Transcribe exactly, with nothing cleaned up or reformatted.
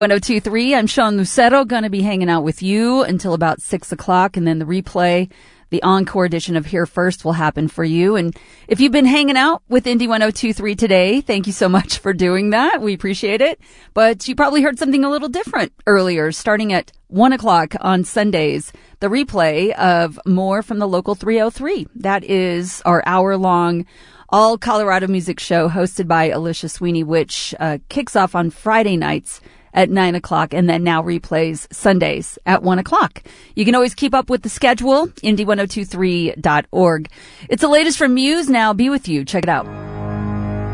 one oh two point three, I'm Sean Lucero, going to be hanging out with you until about six o'clock, and then the replay, the encore edition of Here First will happen for you. And if you've been hanging out with Indy one oh two point three today, thank you so much for doing that. We appreciate it. But you probably heard something a little different earlier, starting at one o'clock on Sundays, the replay of more from the Local three oh three. That is our hour-long all Colorado music show hosted by Alicia Sweeney, which uh, kicks off on Friday nights at nine o'clock and then now replays Sundays at one o'clock. You can always keep up with the schedule, indy ten twenty-three dot org. It's the latest from Muse now. Be with you. Check it out.